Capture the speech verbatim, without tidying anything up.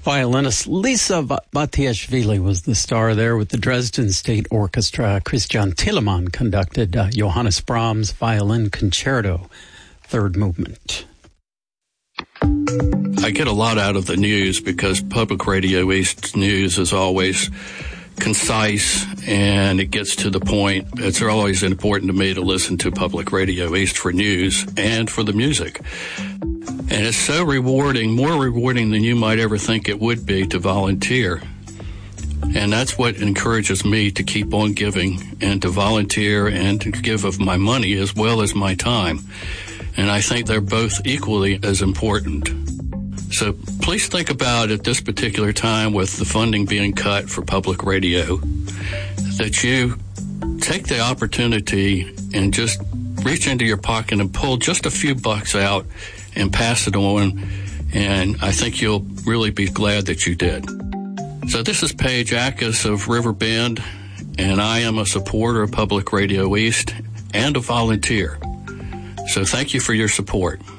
Violinist Lisa Batiashvili was the star there with the Dresden State Orchestra. Christian Telemann conducted uh, Johannes Brahms' Violin Concerto, third movement. I get a lot out of the news because Public Radio East news is always concise and it gets to the point. It's always important to me to listen to Public Radio East for news and for the music. And it's so rewarding, more rewarding than you might ever think it would be to volunteer. And that's what encourages me to keep on giving and to volunteer and to give of my money as well as my time. And I think they're both equally as important. So please think about at this particular time with the funding being cut for public radio that you take the opportunity and just reach into your pocket and pull just a few bucks out and pass it on, and I think you'll really be glad that you did. So this is Paige Ackus of River Bend, and I am a supporter of Public Radio East and a volunteer. So thank you for your support.